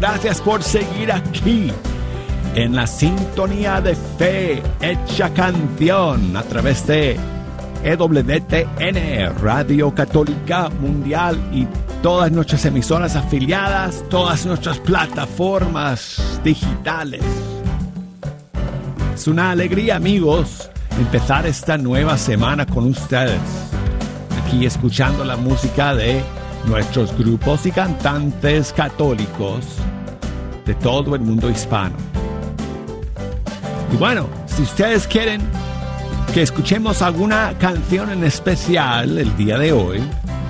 Gracias por seguir aquí en la sintonía de Fe Hecha Canción a través de EWTN, Radio Católica Mundial, y todas nuestras emisoras afiliadas, todas nuestras plataformas digitales. Es una alegría, amigos, empezar esta nueva semana con ustedes, aquí escuchando la música de nuestros grupos y cantantes católicos de todo el mundo hispano. Y bueno, si ustedes quieren que escuchemos alguna canción en especial el día de hoy,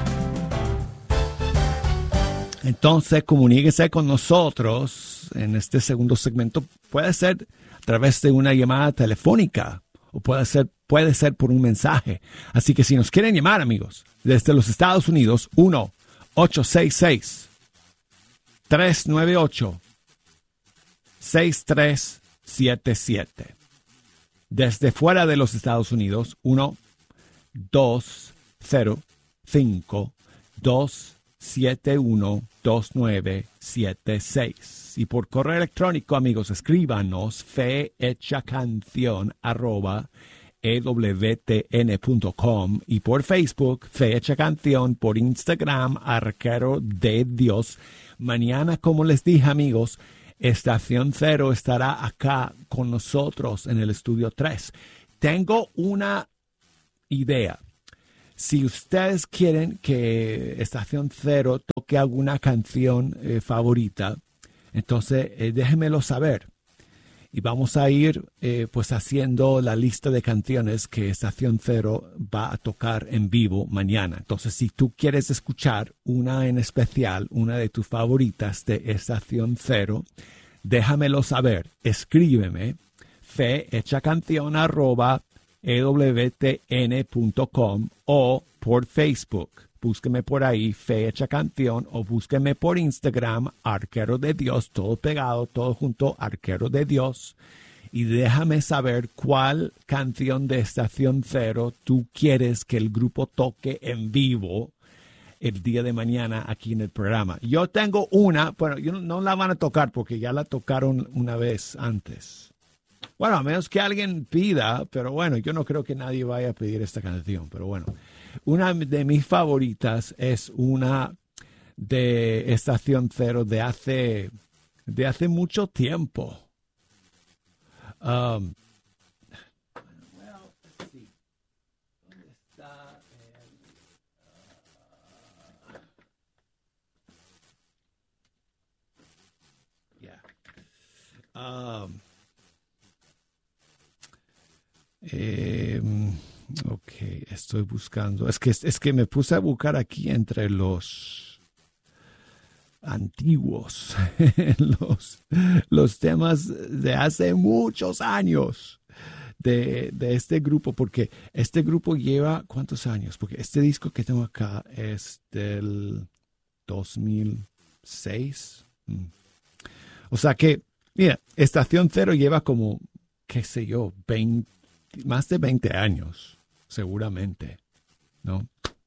entonces comuníquese con nosotros en este segundo segmento. Puede ser a través de una llamada telefónica o puede ser por un mensaje. Así que si nos quieren llamar, amigos, desde los Estados Unidos, 1-866-398-6377. Desde fuera de los Estados Unidos, 1-205-271-2976. Y por correo electrónico, amigos, escríbanos fehechacanción@ewtn.com, y por Facebook, Fe Hecha Canción, por Instagram, Arquero de Dios. Mañana, como les dije, amigos, Estación Cero estará acá con nosotros en el Estudio 3. Tengo una idea. Si ustedes quieren que Estación Cero toque alguna canción favorita, entonces déjenmelo saber. Y vamos a ir pues haciendo la lista de canciones que Estación Cero va a tocar en vivo mañana. Entonces, si tú quieres escuchar una en especial, una de tus favoritas de Estación Cero, déjamelo saber. Escríbeme fehechacanción@ewtn.com o por Facebook. Búsqueme por ahí, Fe Hecha Canción, o búsqueme por Instagram, Arquero de Dios, todo pegado, todo junto, Arquero de Dios. Y déjame saber cuál canción de Estación Cero tú quieres que el grupo toque en vivo el día de mañana aquí en el programa. Yo tengo una, bueno, yo no la van a tocar porque ya la tocaron una vez antes. Bueno, a menos que alguien pida, pero bueno, yo no creo que nadie vaya a pedir esta canción, pero bueno. Una de mis favoritas es una de Estación Cero de hace mucho tiempo. ¿Dónde está ok, estoy buscando. Es que me puse a buscar aquí entre los antiguos, los temas de hace muchos años de este grupo, porque este grupo lleva ¿cuántos años? Porque este disco que tengo acá es del 2006. O sea que, mira, Estación Cero lleva como, qué sé yo, más de 20 años. Seguramente, ¿no?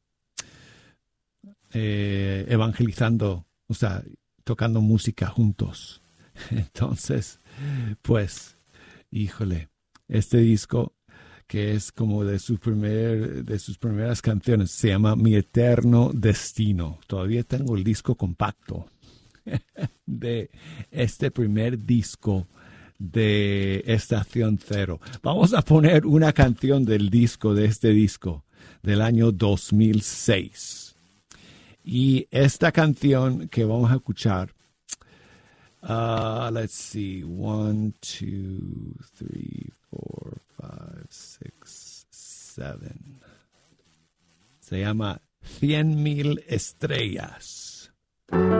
Evangelizando, o sea, tocando música juntos. Entonces, pues, híjole, este disco que es como de sus primeras canciones se llama Mi Eterno Destino. Todavía tengo el disco compacto de este primer disco de Estación Cero. Vamos a poner una canción de este disco del año 2006. Y esta canción que vamos a escuchar, let's see, 1, 2, 3, 4, 5, 6, 7. Se llama 100,000 estrellas.